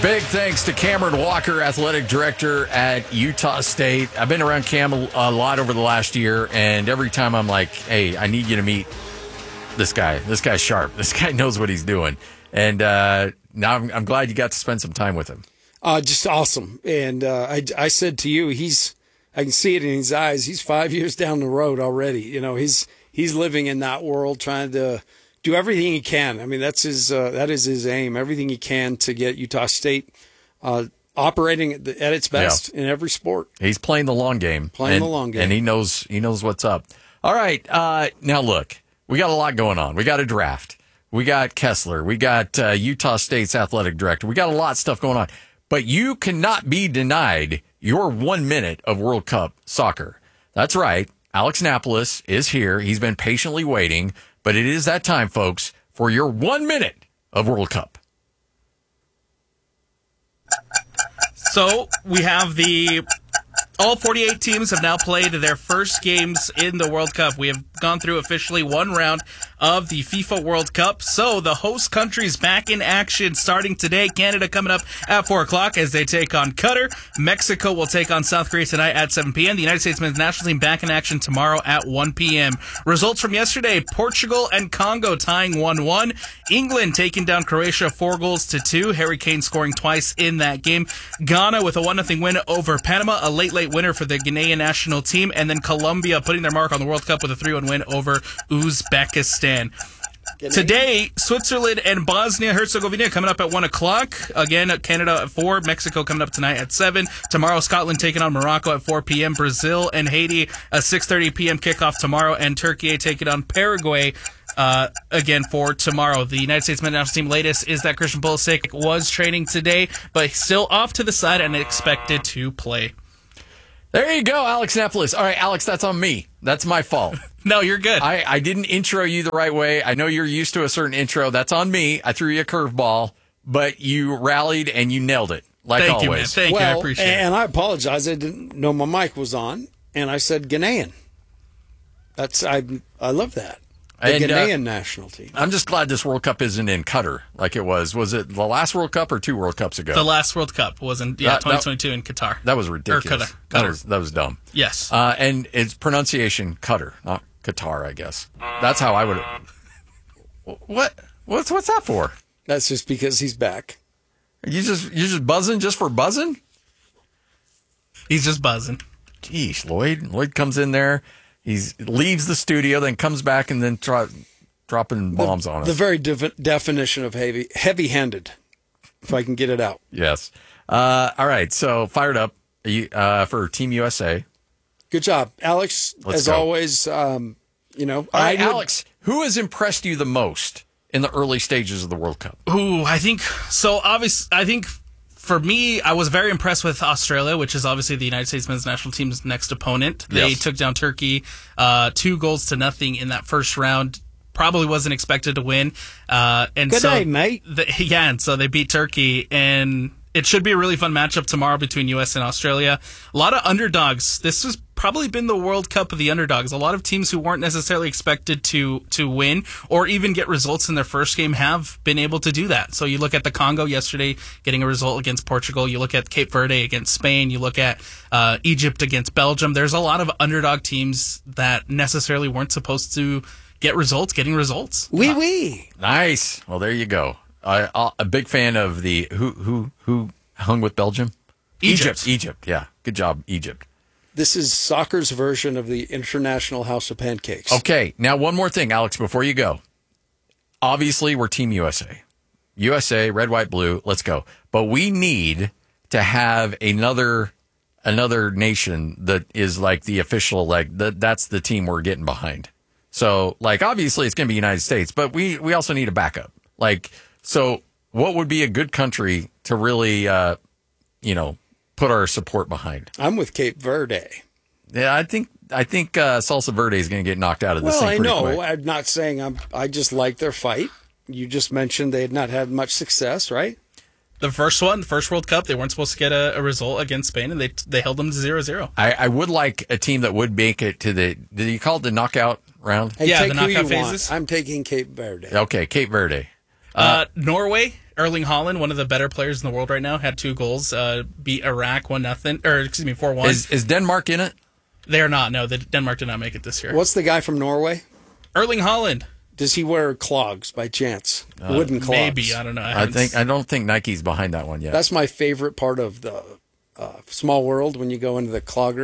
Big thanks to Cameron Walker, athletic director at Utah State. I've been around Cam a lot over the last year, and every time I'm like, hey, I need you to meet this guy. This guy's sharp. This guy knows what he's doing. And now I'm glad you got to spend some time with him. Just awesome. And I said to you, I can see it in his eyes. He's 5 years down the road already. You know, he's living in that world, trying to do everything he can. I mean, that is his aim. Everything he can to get Utah State operating at its best in every sport. He's playing the long game. And he knows what's up. All right. Now look, we got a lot going on. We got a draft. We got Kessler. We got Utah State's athletic director. We got a lot of stuff going on. But you cannot be denied your 1 minute of World Cup soccer. That's right. Alex Napolis is here. He's been patiently waiting. But it is that time, folks, for your 1 minute of World Cup. So we have all 48 teams have now played their first games in the World Cup. We have gone through officially one round of the FIFA World Cup. So the host country's back in action starting today. Canada coming up at 4 o'clock as they take on Qatar. Mexico will take on South Korea tonight at 7 p.m. The United States men's national team back in action tomorrow at 1 p.m. Results from yesterday, Portugal and Congo tying 1-1. England taking down Croatia 4-2. Harry Kane scoring twice in that game. Ghana with a 1-0 win over Panama, a late winner for the Ghanaian national team. And then Colombia putting their mark on the World Cup with a 3-1 win over Uzbekistan. Today, Switzerland and Bosnia-Herzegovina coming up at 1 o'clock. Again, Canada at 4. Mexico coming up tonight at 7. Tomorrow, Scotland taking on Morocco at 4 p.m. Brazil and Haiti, a 6:30 p.m. kickoff tomorrow. And Turkey taking on Paraguay again for tomorrow. The United States men's national team latest is that Christian Pulisic was training today, but still off to the side and expected to play. There you go, Alex Napolis. All right, Alex, that's on me. That's my fault. No, you're good. I didn't intro you the right way. I know you're used to a certain intro. That's on me. I threw you a curveball, but you rallied and you nailed it, like Thank always. you, man. Thank you. I appreciate it. And I apologize. I didn't know my mic was on, and I said Ghanaian. I love that. The Ghanaian national team. I'm just glad this World Cup isn't in Qatar like it was. Was it the last World Cup or 2 World Cups ago? The last World Cup was in 2022 in Qatar. That was ridiculous. Qatar. That was dumb. Yes. And it's pronunciation Qatar, not Qatar, I guess. That's how I would. What's that for? That's just because he's back. You just buzzing just for buzzing? He's just buzzing. Geesh, Lloyd. Lloyd comes in there. He leaves the studio, then comes back, and then dropping bombs on us. The very definition of heavy-handed, if I can get it out. Yes. All right, so fired up for Team USA. Good job, Alex. Let's go. Always, All right, Alex, who has impressed you the most in the early stages of the World Cup? I think for me, I was very impressed with Australia, which is obviously the United States men's national team's next opponent. They took down Turkey 2-0 in that first round. Probably wasn't expected to win. Good day, mate. And so they beat Turkey, and it should be a really fun matchup tomorrow between U.S. and Australia. A lot of underdogs. This has probably been the World Cup of the underdogs. A lot of teams who weren't necessarily expected to win or even get results in their first game have been able to do that. So you look at the Congo yesterday getting a result against Portugal. You look at Cape Verde against Spain. You look at Egypt against Belgium. There's a lot of underdog teams that necessarily weren't supposed to get results, getting results. Oui. Nice. Well, there you go. A big fan of the who hung with Belgium? Egypt. Yeah. Good job, Egypt. This is soccer's version of the International House of Pancakes. Okay. Now, one more thing, Alex, before you go. Obviously, we're Team USA. USA, red, white, blue. Let's go. But we need to have another nation that is like the official, that's the team we're getting behind. So, obviously, it's going to be United States, but we also need a backup. So what would be a good country to really, put our support behind? I'm with Cape Verde. Yeah, I think Salsa Verde is going to get knocked out of this thing pretty quick. Well, I know. I'm not saying I just like their fight. You just mentioned they had not had much success, right? The first World Cup, they weren't supposed to get a result against Spain, and they held them to 0-0. I would like a team that would make it to did you call it the knockout round? Hey, yeah, take the knockout phases. I'm taking Cape Verde. Okay, Cape Verde. Norway Erling Haaland, one of the better players in the world right now, had 2 goals, beat Iraq 4-1. Is Denmark in it? They're not. No, Denmark did not make it this year. What's the guy from Norway? Erling Haaland. Does he wear clogs by chance? Wooden clogs? Maybe, I don't know. I don't think Nike's behind that one yet. That's my favorite part of the Small World, when you go into the clogger.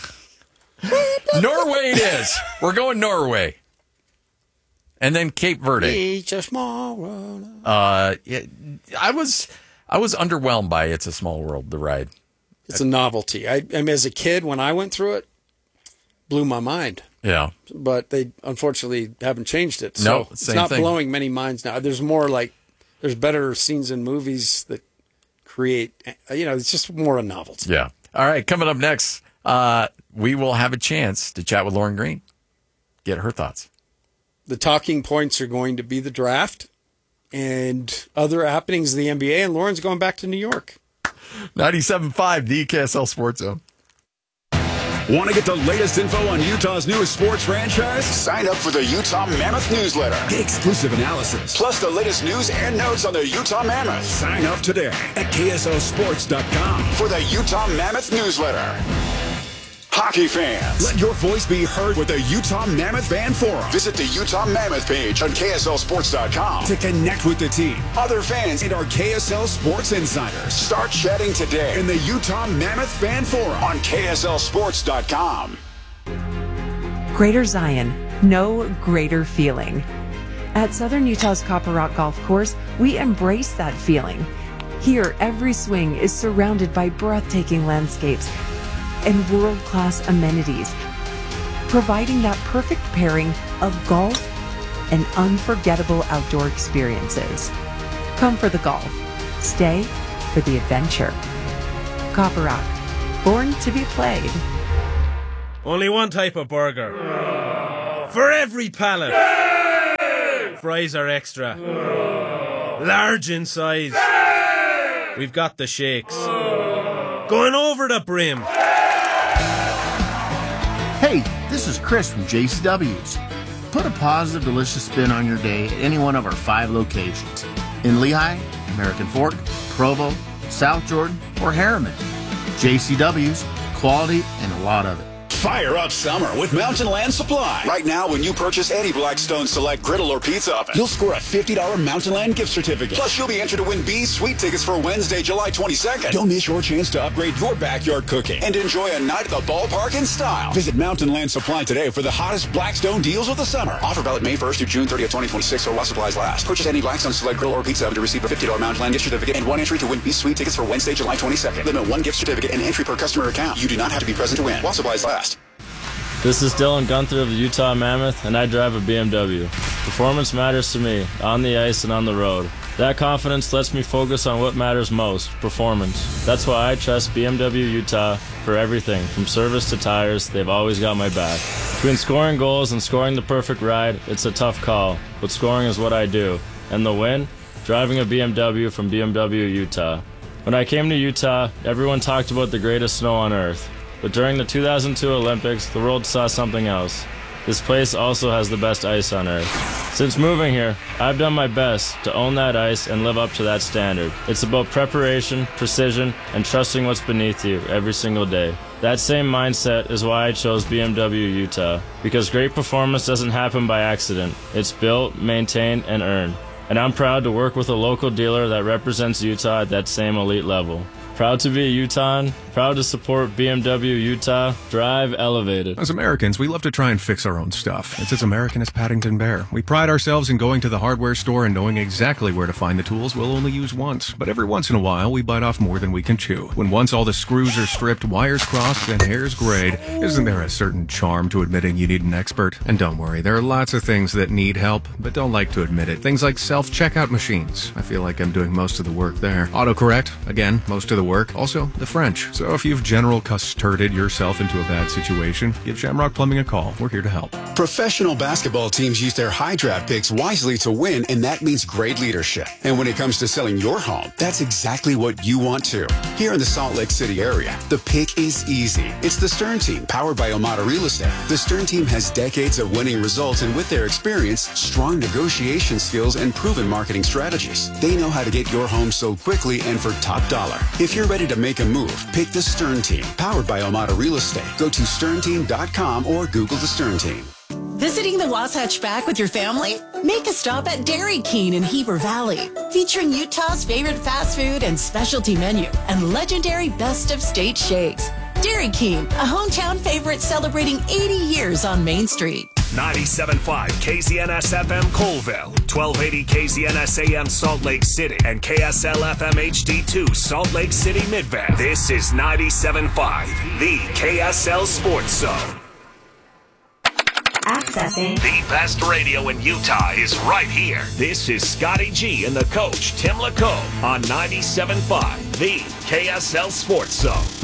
Norway it is. We're going Norway. And then Cape Verde. It's a small world. Yeah, I was underwhelmed by It's a Small World, the ride. It's a novelty. I mean, as a kid, when I went through it, blew my mind. Yeah. But they unfortunately haven't changed it. So No, it's same not thing. blowing many minds now. There's better scenes in movies that create, it's just more a novelty. Yeah. All right, coming up next, we will have a chance to chat with Lauren Green, get her thoughts. The talking points are going to be the draft and other happenings of the NBA, and Lauren's going back to New York. 97.5, the KSL Sports Zone. Want to get the latest info on Utah's newest sports franchise? Sign up for the Utah Mammoth newsletter. Get exclusive analysis, plus the latest news and notes on the Utah Mammoth. Sign up today at KSLSports.com for the Utah Mammoth newsletter. Hockey fans, let your voice be heard with the Utah Mammoth Fan Forum. Visit the Utah Mammoth page on KSLSports.com to connect with the team, other fans, and our KSL Sports insiders. Start chatting today in the Utah Mammoth Fan Forum on KSLSports.com. Greater Zion, no greater feeling. At Southern Utah's Copper Rock Golf Course, we embrace that feeling. Here, every swing is surrounded by breathtaking landscapes and world-class amenities, providing that perfect pairing of golf and unforgettable outdoor experiences. Come for the golf, stay for the adventure. Copper Rock, born to be played. Only one type of burger. For every pallet. Fries are extra. Large in size. We've got the shakes. Going over the brim. Hey, this is Chris from JCW's. Put a positive, delicious spin on your day at any one of our 5 locations. In Lehigh, American Fork, Provo, South Jordan, or Harriman. JCW's, quality and a lot of it. Fire up summer with Mountain Land Supply. Right now, when you purchase any Blackstone Select griddle or pizza oven, you'll score a $50 Mountain Land gift certificate. Plus, you'll be entered to win B's Sweet tickets for Wednesday, July 22nd. Don't miss your chance to upgrade your backyard cooking and enjoy a night at the ballpark in style. Visit Mountain Land Supply today for the hottest Blackstone deals of the summer. Offer valid May 1st through June 30th, 2026, or while supplies last. Purchase any Blackstone Select griddle or pizza oven to receive a $50 Mountain Land gift certificate and 1 entry to win B's Sweet tickets for Wednesday, July 22nd. Limit 1 gift certificate and entry per customer account. You do not have to be present to win while supplies last. This is Dylan Gunther of the Utah Mammoth, and I drive a BMW. Performance matters to me, on the ice and on the road. That confidence lets me focus on what matters most, performance. That's why I trust BMW Utah for everything, from service to tires. They've always got my back. Between scoring goals and scoring the perfect ride, it's a tough call, but scoring is what I do. And the win? Driving a BMW from BMW Utah. When I came to Utah, everyone talked about the greatest snow on earth. But during the 2002 Olympics, the world saw something else. This place also has the best ice on earth. Since moving here, I've done my best to own that ice and live up to that standard. It's about preparation, precision, and trusting what's beneath you every single day. That same mindset is why I chose BMW Utah, because great performance doesn't happen by accident. It's built, maintained, and earned. And I'm proud to work with a local dealer that represents Utah at that same elite level. Proud to be a Utahn, proud to support BMW Utah, drive elevated. As Americans, we love to try and fix our own stuff. It's as American as Paddington Bear. We pride ourselves in going to the hardware store and knowing exactly where to find the tools we'll only use once. But every once in a while, we bite off more than we can chew. When once all the screws are stripped, wires crossed, and hairs grayed, isn't there a certain charm to admitting you need an expert? And don't worry, there are lots of things that need help, but don't like to admit it. Things like self-checkout machines. I feel like I'm doing most of the work there. Autocorrect, again, most of the work. Also, the French. So if you've general custarded yourself into a bad situation, give Shamrock Plumbing a call. We're here to help. Professional basketball teams use their high draft picks wisely to win, and that means great leadership. And when it comes to selling your home, that's exactly what you want too. Here in the Salt Lake City area, the pick is easy. It's the Stern Team, powered by Omada Real Estate. The Stern Team has decades of winning results, and with their experience, strong negotiation skills, and proven marketing strategies, they know how to get your home sold quickly and for top dollar. If you're ready to make a move, pick the Stern Team, powered by Omada Real Estate. Go to sternteam.com or Google the Stern Team. Visiting the Wasatch Back with your family? Make a stop at Dairy King in Heber Valley, featuring Utah's favorite fast food and specialty menu and legendary best of state shakes. Dairy King, a hometown favorite celebrating 80 years on Main Street. 97.5 KZNS FM Colville, 1280 KZNS AM Salt Lake City, and KSL FM HD2 Salt Lake City Midvale. This is 97.5, the KSL Sports Zone. Accessing the best radio in Utah is right here. This is Scotty G and the coach, Tim Lacombe, on 97.5, the KSL Sports Zone.